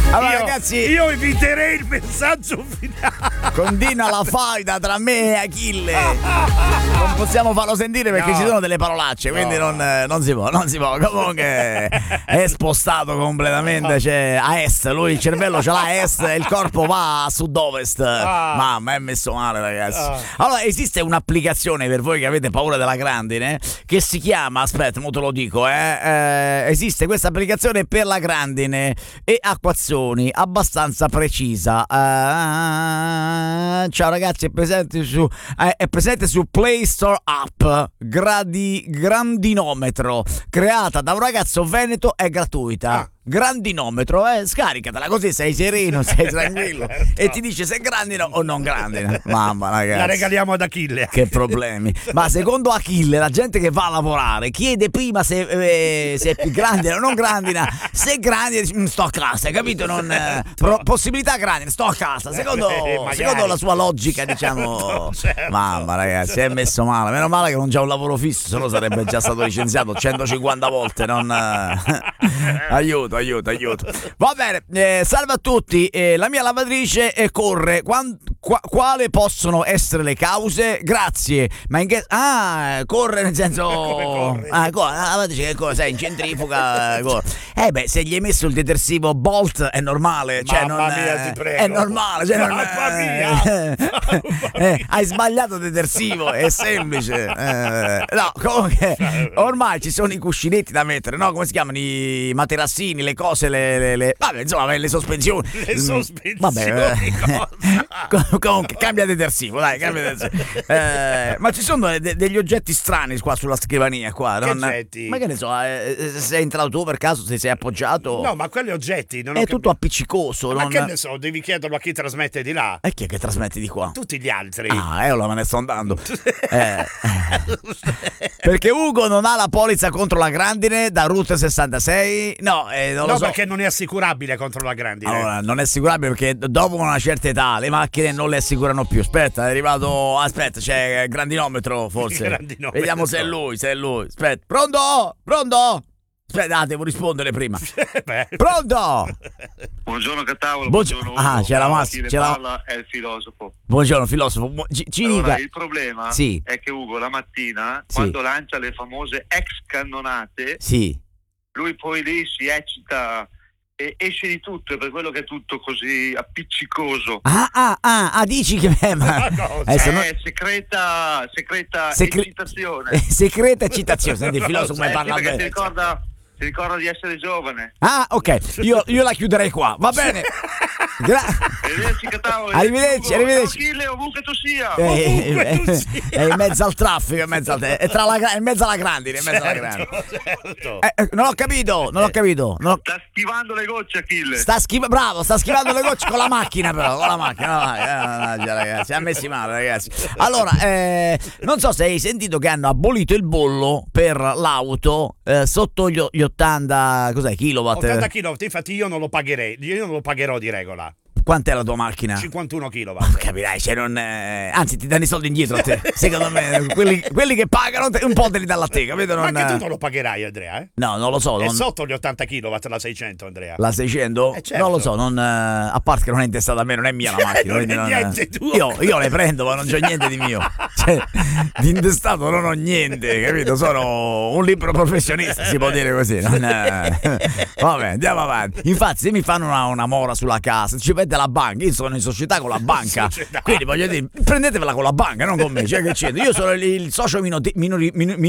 Allora, ragazzi, io eviterei il messaggio finale. continua la faida tra me e Achille. Non possiamo farlo sentire perché ci sono delle parolacce, quindi non si può. Comunque è spostato completamente, cioè a est, lui il cervello ce l'ha a est e il corpo va a sud-ovest. Mamma, è messo male, ragazzi. Allora, esiste un'applicazione per voi che avete paura della grandine che si chiama, aspetta, mo te lo dico, esiste questa applicazione per la grandine e acquazioni abbastanza precisa. Ciao ragazzi, è presente su Play Store App Grandinometro, creata da un ragazzo veneto, è gratuita. Grandinometro, scaricatela così sei sereno, sei tranquillo e ti dice se è grandine o non grandine. Mamma, ragazzi, la regaliamo ad Achille. Che problemi. Ma secondo Achille la gente che va a lavorare chiede prima se è più grandine o non grandina. Se è grandine sto a casa, capito? Possibilità grandine, sto a casa. Secondo la sua logica, diciamo. Certo. Mamma, ragazzi, è messo male. Meno male che non c'ha un lavoro fisso, se no sarebbe già stato licenziato 150 volte. Aiuto. Va bene, salve a tutti. La mia lavatrice corre. Quali possono essere le cause? Grazie. Ma in che corre nel senso la lavatrice che corre, sai, in centrifuga corre. Se gli hai messo il detersivo Bolt è normale, cioè Mamma mia, ti prego. è normale, cioè Mamma mia. hai sbagliato detersivo, è semplice. No, comunque ormai ci sono i cuscinetti da mettere, no? Come si chiamano, i materassini, le cose, vabbè, insomma, le sospensioni. Le sospensioni. Vabbè, comunque cambia detersivo, dai, ma ci sono degli oggetti strani qua sulla scrivania qua. Che oggetti? Ma che ne so, sei entrato tu per caso, se sei appoggiato? No, ma quelli oggetti non è tutto appiccicoso. Ma che ne so, devi chiederlo a chi trasmette di là. E chi è che trasmette di qua? Tutti gli altri. Allora me ne sto andando. Perché Ugo non ha la polizza contro la grandine da Route 66. No, non lo so. Perché non è assicurabile contro la grandine. Allora, non è assicurabile perché dopo una certa età le macchine non le assicurano più. Aspetta, è arrivato. Aspetta, c'è grandinometro forse. Grandinometro. Vediamo se è lui. Aspetta. Pronto? Aspetta, devo rispondere prima. Pronto? Buongiorno Catavolo. Buongiorno. C'è la maschera. Parla è il filosofo. Buongiorno filosofo. Ci allora, dica. il problema Sì. è che Ugo la mattina, Sì. quando lancia le famose ex cannonate, Sì. lui poi lì si eccita e esce di tutto, e per quello che è tutto così appiccicoso. Dici che Secreta eccitazione. Secreta eccitazione. Senti, il filosofo mi parla perché bene. ti ricorda di essere giovane. Ok, io la chiuderei qua, va bene. Arrivederci Catavolo. Arrivederci. Achille, ovunque tu sia. È in mezzo al traffico, è in mezzo alla grandine. Certo. Non ho capito. Sta schivando le gocce Achille. Sta schivando le gocce con la macchina, però. Ragazzi, ha messi male, ragazzi. Allora, non so se hai sentito che hanno abolito il bollo per l'auto sotto gli 80 kilowatt. 80 kW, infatti io non lo pagherò di regola. Quant'è la tua macchina? 51 kW. Capirai, cioè anzi ti danno i soldi indietro a te. Secondo me quelli che pagano un po' te li danno a te, capito? Ma anche tu non lo pagherai, Andrea? No, non lo so. È sotto gli 80 kW la 600, Andrea. La 600? Certo. Non lo so, a parte che non è intestata a me, non è mia la macchina. Non è niente tuo. Io le prendo, ma non c'ho niente di mio. Cioè, di intestato non ho niente, capito? Sono un libero professionista, si può dire così. Vabbè, andiamo avanti. Infatti, se mi fanno una mora sulla casa, ci mette la banca. Io sono in società con la banca. Quindi voglio dire, prendetevela con la banca, non con me. Cioè, che c'è? Io sono il socio